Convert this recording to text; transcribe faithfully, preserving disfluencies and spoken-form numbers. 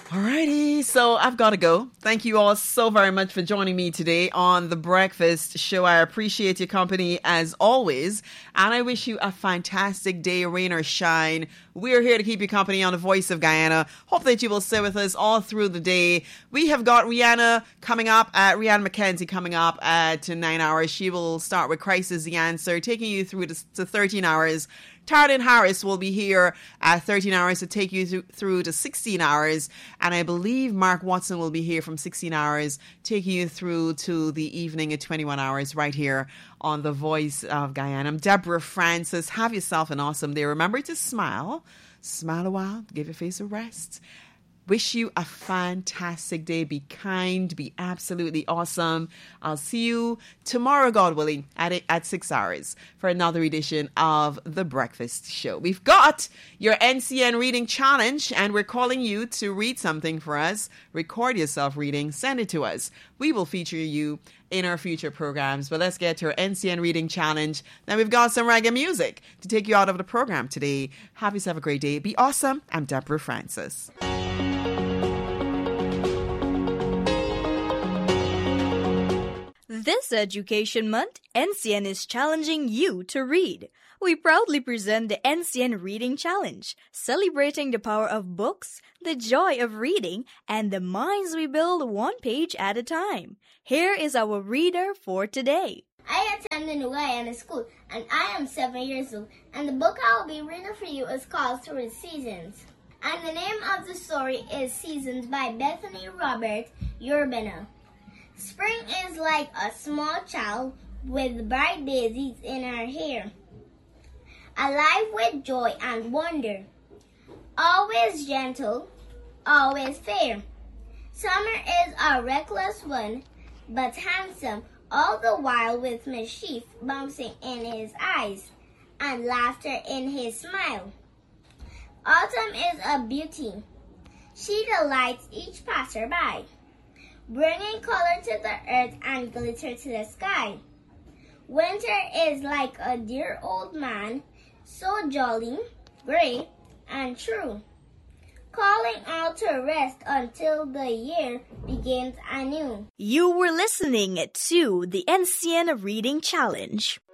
Alrighty, so I've got to go. Thank you all so very much for joining me today on The Breakfast Show. I appreciate your company as always, and I wish you a fantastic day, rain or shine. We're here to keep you company on the Voice of Guyana. Hope that you will stay with us all through the day. We have got Rihanna coming up, uh, Rihanna McKenzie coming up at nine hours. She will start with Crisis the Answer, taking you through to, to thirteen hours. Taryn Harris will be here at thirteen hours to take you th- through to sixteen hours. And I believe Mark Watson will be here from sixteen hours, taking you through to the evening at twenty-one hours right here on The Voice of Guyana. I'm Deborah Francis. Have yourself an awesome day. Remember to smile. Smile a while. Give your face a rest. Wish you a fantastic day. Be kind. Be absolutely awesome. I'll see you tomorrow, God willing, at it, at six hours for another edition of The Breakfast Show. We've got your N C N Reading Challenge, and we're calling you to read something for us. Record yourself reading. Send it to us. We will feature you in our future programs. But let's get to our N C N Reading Challenge. Then we've got some reggae music to take you out of the program today. Have yourself a great day. Be awesome. I'm Deborah Francis. This Education Month, N C N is challenging you to read. We proudly present the N C N Reading Challenge, celebrating the power of books, the joy of reading, and the minds we build one page at a time. Here is our reader for today. I attend the New Guyana School, and I am seven years old, and the book I will be reading for you is called Through the Seasons. And the name of the story is Seasons by Bethany Robert Urbina. Spring is like a small child with bright daisies in her hair, alive with joy and wonder, always gentle, always fair. Summer is a reckless one, but handsome, all the while with mischief bouncing in his eyes and laughter in his smile. Autumn is a beauty. She delights each passerby, bringing color to the earth and glitter to the sky. Winter is like a dear old man, so jolly, gray, and true, calling all to rest until the year begins anew. You were listening to the N C N Reading Challenge.